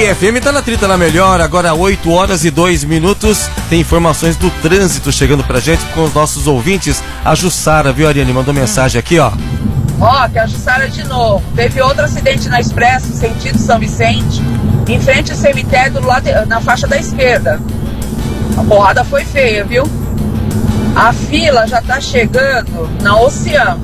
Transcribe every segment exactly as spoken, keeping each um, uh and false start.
F M tá na trita na melhor, agora oito horas e dois minutos. Tem informações do trânsito chegando pra gente com os nossos ouvintes. A Jussara, viu, Ariane? Mandou mensagem aqui, ó. Ó, que a Jussara de novo. Teve outro acidente na Expresso, sentido São Vicente, em frente ao cemitério do lado, na faixa da esquerda. A porrada foi feia, viu? A fila já tá chegando na Oceano.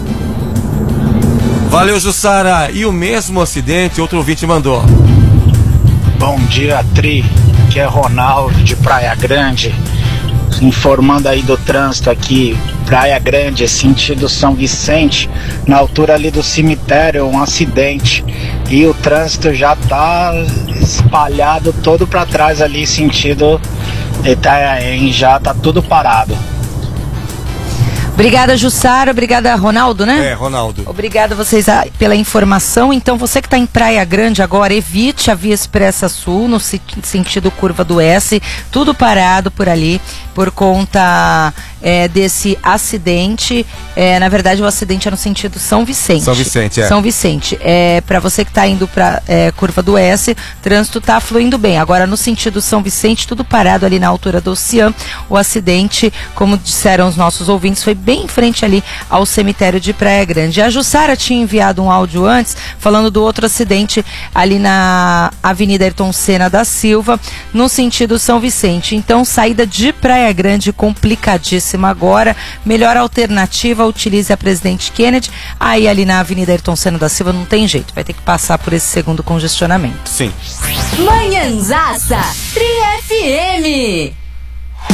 Valeu, Jussara. E o mesmo acidente, outro ouvinte mandou. Bom dia, Tri. Aqui é Ronaldo de Praia Grande. Informando aí do trânsito aqui. Praia Grande, sentido São Vicente. Na altura ali do cemitério, um acidente. E o trânsito já tá espalhado todo pra trás ali, sentido Itanhaém. Já tá tudo parado. Obrigada, Jussara. Obrigada, Ronaldo, né? É, Ronaldo. Obrigada a vocês a, pela informação. Então, você que está em Praia Grande agora, evite a Via Expressa Sul, no si, sentido curva do S. Tudo parado por ali, por conta é, desse acidente. É, na verdade, o acidente é no sentido São Vicente. São Vicente, é. São Vicente. É, para você que está indo para é, curva do S, o trânsito está fluindo bem. Agora, no sentido São Vicente, tudo parado ali na altura do Oceano. O acidente, como disseram os nossos ouvintes, foi bem em frente ali ao cemitério de Praia Grande. A Jussara tinha enviado um áudio antes, falando do outro acidente ali na Avenida Ayrton Senna da Silva, no sentido São Vicente. Então, saída de Praia Grande complicadíssima agora. Melhor alternativa, utilize a Presidente Kennedy. Aí ali na Avenida Ayrton Senna da Silva não tem jeito, vai ter que passar por esse segundo congestionamento. Sim. Manhãzaça, Tri F M.